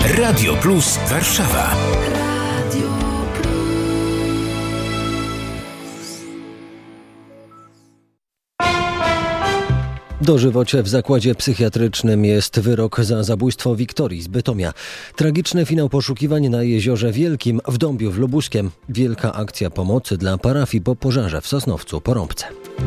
Radio Plus Warszawa. Dożywocie w zakładzie psychiatrycznym jest wyrok za zabójstwo Wiktorii z Bytomia. Tragiczny finał poszukiwań na Jeziorze Wielkim w Dąbiu Lubuskiem. Wielka akcja pomocy dla parafii po pożarze w Sosnowcu Porąbce.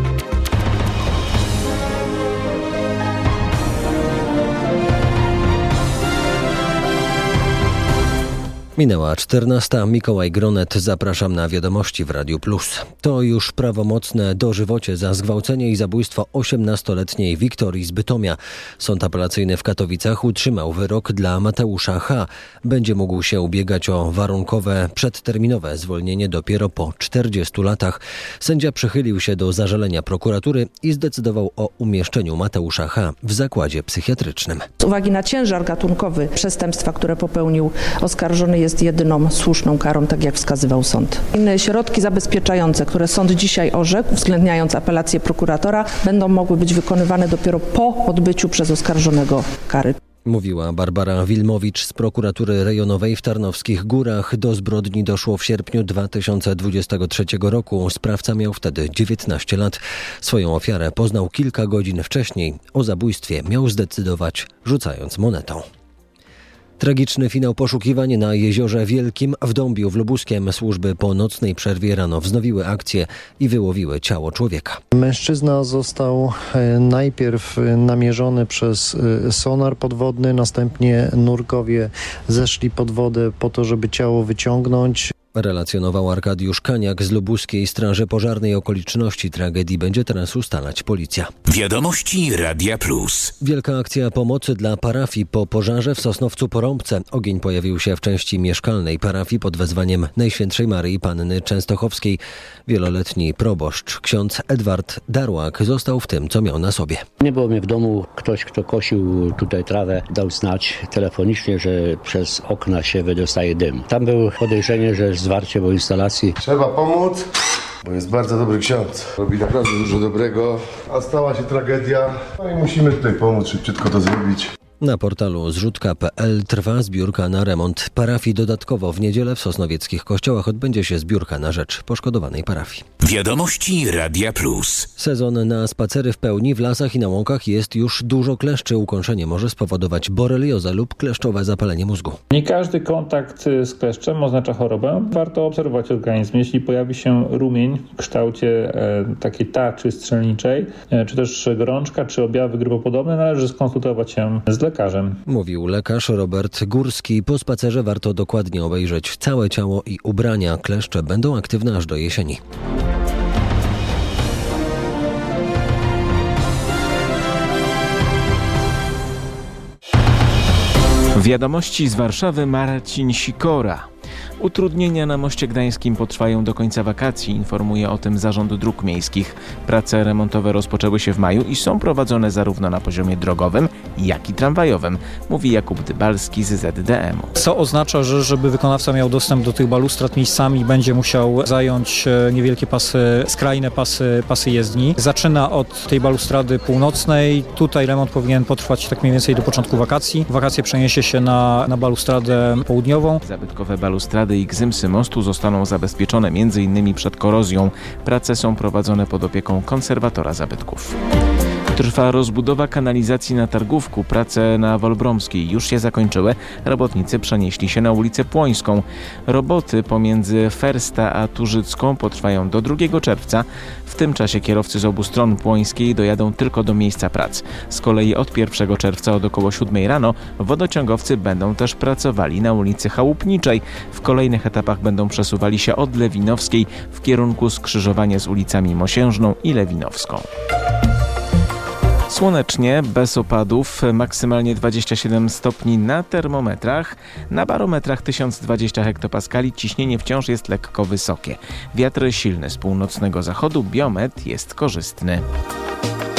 Minęła 14. Mikołaj Gronet. Zapraszam na wiadomości w Radiu Plus. To już prawomocne dożywocie za zgwałcenie i zabójstwo 18-letniej Wiktorii z Bytomia. Sąd apelacyjny w Katowicach utrzymał wyrok dla Mateusza H. Będzie mógł się ubiegać o warunkowe, przedterminowe zwolnienie dopiero po 40 latach. Sędzia przychylił się do zażalenia prokuratury i zdecydował o umieszczeniu Mateusza H. w zakładzie psychiatrycznym. Z uwagi na ciężar gatunkowy przestępstwa, które popełnił oskarżony, jest jedyną słuszną karą, tak jak wskazywał sąd. Inne środki zabezpieczające, które sąd dzisiaj orzekł, uwzględniając apelację prokuratora, będą mogły być wykonywane dopiero po odbyciu przez oskarżonego kary. Mówiła Barbara Wilmowicz z prokuratury rejonowej w Tarnowskich Górach. Do zbrodni doszło w sierpniu 2023 roku. Sprawca miał wtedy 19 lat. Swoją ofiarę poznał kilka godzin wcześniej. O zabójstwie miał zdecydować, rzucając monetą. Tragiczny finał poszukiwań na Jeziorze Wielkim w Dąbiu Lubuskiem. Służby po nocnej przerwie rano wznowiły akcję i wyłowiły ciało człowieka. Mężczyzna został najpierw namierzony przez sonar podwodny, następnie nurkowie zeszli pod wodę po to, żeby ciało wyciągnąć. Relacjonował Arkadiusz Kaniak z Lubuskiej Straży Pożarnej. Okoliczności tragedii będzie teraz ustalać policja. Wiadomości Radia Plus. Wielka akcja pomocy dla parafii po pożarze w Sosnowcu Porąbce. Ogień pojawił się w części mieszkalnej parafii pod wezwaniem Najświętszej Maryi Panny Częstochowskiej. Wieloletni proboszcz ksiądz Edward Darłak został w tym, co miał na sobie. Nie było mnie w domu. Ktoś, kto kosił tutaj trawę, dał znać telefonicznie, że przez okna się wydostaje dym. Tam było podejrzenie, że zwarcie po instalacji. Trzeba pomóc, bo jest bardzo dobry ksiądz. Robi naprawdę dużo dobrego, a stała się tragedia. No i musimy tutaj pomóc, szybciutko to zrobić. Na portalu zrzutka.pl trwa zbiórka na remont parafii. Dodatkowo w niedzielę w sosnowieckich kościołach odbędzie się zbiórka na rzecz poszkodowanej parafii. Wiadomości Radia Plus. Sezon na spacery w pełni. W lasach i na łąkach jest już dużo kleszczy. Ukąszenie może spowodować boreliozę lub kleszczowe zapalenie mózgu. Nie każdy kontakt z kleszczem oznacza chorobę. Warto obserwować organizm. Jeśli pojawi się rumień w kształcie takiej tarczy strzelniczej, czy też gorączka, czy objawy grypopodobne, należy skonsultować się z lekarzem. Mówił lekarz Robert Górski. Po spacerze warto dokładnie obejrzeć całe ciało i ubrania. Kleszcze będą aktywne aż do jesieni. Wiadomości z Warszawy. Marcin Sikora. Utrudnienia na moście gdańskim potrwają do końca wakacji, informuje o tym Zarząd Dróg Miejskich. Prace remontowe rozpoczęły się w maju i są prowadzone zarówno na poziomie drogowym, jak i tramwajowym, mówi Jakub Dybalski z ZDM-u. Co oznacza, że żeby wykonawca miał dostęp do tych balustrad miejscami, będzie musiał zająć niewielkie skrajne pasy jezdni. Zaczyna od tej balustrady północnej. Tutaj remont powinien potrwać tak mniej więcej do początku wakacji. Wakacje przeniesie się na balustradę południową. Zabytkowe balustrady i gzymsy mostu zostaną zabezpieczone m.in. przed korozją. Prace są prowadzone pod opieką konserwatora zabytków. Trwa rozbudowa kanalizacji na Targówku. Prace na Wolbromskiej już się zakończyły. Robotnicy przenieśli się na ulicę Płońską. Roboty pomiędzy Fersta a Turzycką potrwają do 2 czerwca. W tym czasie kierowcy z obu stron Płońskiej dojadą tylko do miejsca prac. Z kolei od 1 czerwca od około 7 rano wodociągowcy będą też pracowali na ulicy Chałupniczej. W kolejnych etapach będą przesuwali się od Lewinowskiej w kierunku skrzyżowania z ulicami Mosiężną i Lewinowską. Słonecznie, bez opadów, maksymalnie 27 stopni na termometrach, na barometrach 1020 hektopaskali, ciśnienie wciąż jest lekko wysokie. Wiatr silny z północnego zachodu, biometr jest korzystny.